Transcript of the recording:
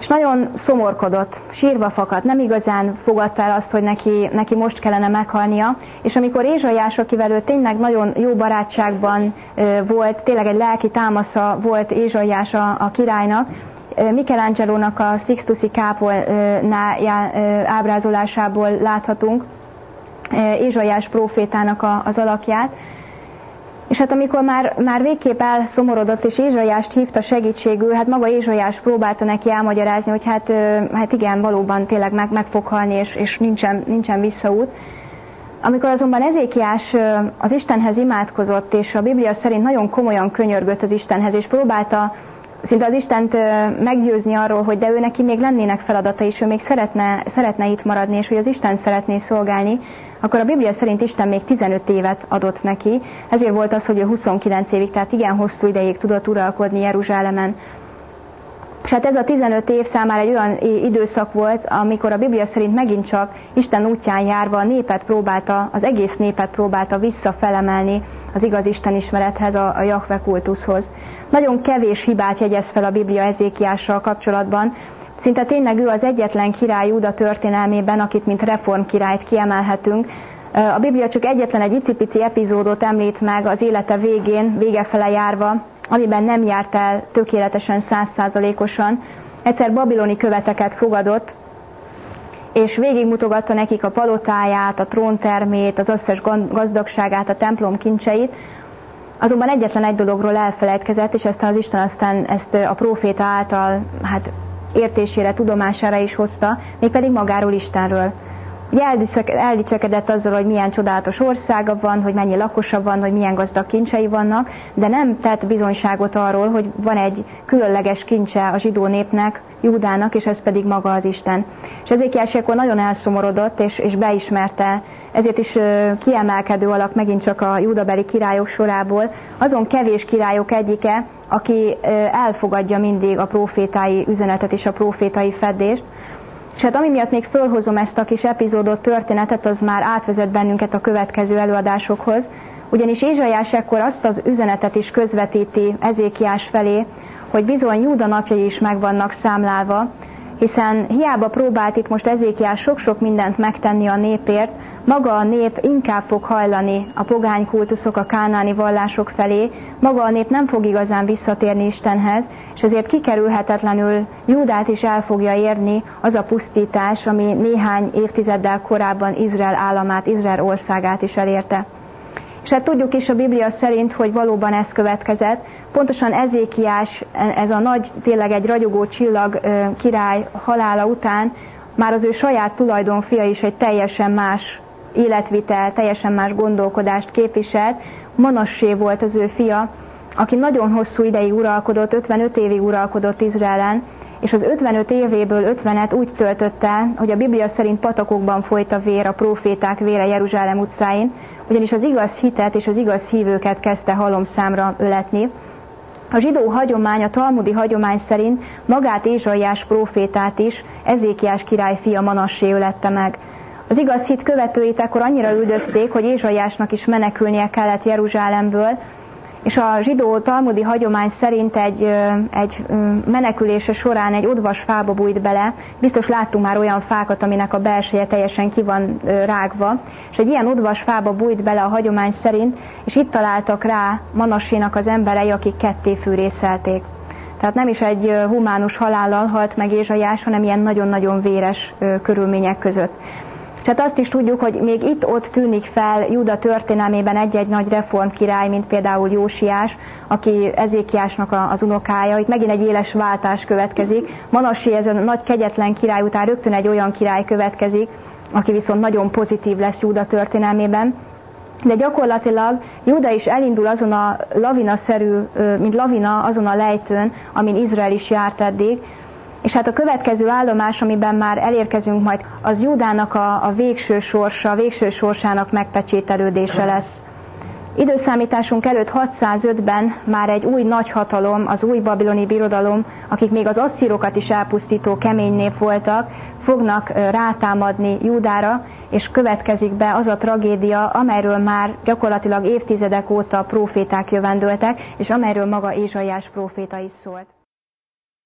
és nagyon szomorkodott, sírva fakadt, nem igazán fogadta el azt, hogy neki most kellene meghalnia, és amikor Ézsaiás, akivel ő tényleg nagyon jó barátságban volt, tényleg egy lelki támasza volt Ézsaiás a királynak, Michelangelo-nak a Sixtusi kápolná ábrázolásából láthatunk Ézsaiás prófétának az alakját. És hát amikor már végképp elszomorodott, és Ézsaiást hívta segítségül, hát maga Ézsaiás próbálta neki elmagyarázni, hogy hát igen, valóban tényleg meg fog halni, és nincsen visszaút. Amikor azonban Ezékiás az Istenhez imádkozott, és a Biblia szerint nagyon komolyan könyörgött az Istenhez, és próbálta szinte az Istent meggyőzni arról, hogy de ő neki még lennének feladata, és ő még szeretne itt maradni, és hogy az Isten szeretné szolgálni, akkor a Biblia szerint Isten még 15 évet adott neki. Ezért volt az, hogy ő 29 évig, tehát igen hosszú ideig tudott uralkodni Jeruzsálemen. És hát ez a 15 év számára egy olyan időszak volt, amikor a Biblia szerint megint csak Isten útján járva az egész népet próbálta visszafelemelni az igaz istenismerethez, a Jahve kultuszhoz. Nagyon kevés hibát jegyez fel a Biblia Ezékiással kapcsolatban. Szinte tényleg ő az egyetlen király Júda történelmében, akit mint reformkirályt kiemelhetünk. A Biblia csak egyetlen egy icipici epizódot említ meg az élete végefele járva, amiben nem járt el tökéletesen 100%-osan. Egyszer babiloni követeket fogadott, és végigmutogatta nekik a palotáját, a tróntermét, az összes gazdagságát, a templom kincseit. Azonban egyetlen egy dologról elfelejtkezett, és ezt az Isten aztán ezt a próféta által értésére, tudomására is hozta, mégpedig magáról, Istenről. Ugye eldicsekedett azzal, hogy milyen csodálatos országa van, hogy mennyi lakosa van, hogy milyen gazdag kincsei vannak, de nem tett bizonyságot arról, hogy van egy különleges kincse a zsidó népnek, Júdának, és ez pedig maga az Isten. És Ezékiás akkor nagyon elszomorodott, és beismerte, ezért is kiemelkedő alak megint csak a júdabeli királyok sorából, azon kevés királyok egyike, aki elfogadja mindig a prófétái üzenetet és a prófétai feddést. És hát ami miatt még fölhozom ezt a kis epizódot, történetet, az már átvezet bennünket a következő előadásokhoz, ugyanis Ézsaiás ekkor azt az üzenetet is közvetíti Ezékiás felé, hogy bizony Júda napjai is meg vannak számlálva, hiszen hiába próbált itt most Ezékiás sok-sok mindent megtenni a népért, maga a nép inkább fog hajlani a pogány kultuszok, a kánaáni vallások felé, maga a nép nem fog igazán visszatérni Istenhez, és ezért kikerülhetetlenül Júdát is el fogja érni az a pusztítás, ami néhány évtizeddel korábban Izrael államát, Izrael országát is elérte. És hát tudjuk is a Biblia szerint, hogy valóban ez következett. Pontosan Ezékiás, ez a nagy, tényleg egy ragyogó csillag király halála után már az ő saját tulajdonfia is egy teljesen más életvitel, teljesen más gondolkodást képviselt. Manassé volt az ő fia, aki nagyon hosszú ideig uralkodott, 55 évig uralkodott Izraelen, és az 55 évéből 50-et úgy töltötte, hogy a Biblia szerint patakokban folyt a vér, a próféták vére Jeruzsálem utcáin, ugyanis az igaz hitet és az igaz hívőket kezdte halomszámra öletni. A zsidó hagyomány, a talmudi hagyomány szerint magát Ézsaiás prófétát is Ezékiás király fia Manassé ölette meg. Az igaz hit követőit akkor annyira üldözték, hogy Ézsaiásnak is menekülnie kellett Jeruzsálemből, és a zsidó talmudi hagyomány szerint egy menekülése során egy odvas fába bújt bele, biztos láttunk már olyan fákat, aminek a belseje teljesen ki van rágva, és egy ilyen odvas fába bújt bele a hagyomány szerint, és itt találtak rá Manassénak az emberei, akik ketté fűrészelték. Tehát nem is egy humánus halállal halt meg Ézsaiás, hanem ilyen nagyon-nagyon véres körülmények között. És hát azt is tudjuk, hogy még itt-ott tűnik fel Júda történelmében egy-egy nagy reformkirály, mint például Jósiás, aki Ezékiásnak az unokája. Itt megint egy éles váltás következik. Manassé, ez a nagy kegyetlen király után rögtön egy olyan király következik, aki viszont nagyon pozitív lesz Júda történelmében. De gyakorlatilag Júda is elindul azon a lavinaszerű, mint lavina azon a lejtőn, amin Izrael is járt eddig. És hát a következő állomás, amiben már elérkezünk majd, az Júdának a végső sorsának megpecsételődése lesz. Időszámításunk előtt 605-ben már egy új nagyhatalom, az új babiloni birodalom, akik még az asszírokat is elpusztító kemény nép voltak, fognak rátámadni Júdára, és következik be az a tragédia, amelyről már gyakorlatilag évtizedek óta próféták jövendöltek, és amelyről maga Ézsaiás próféta is szólt.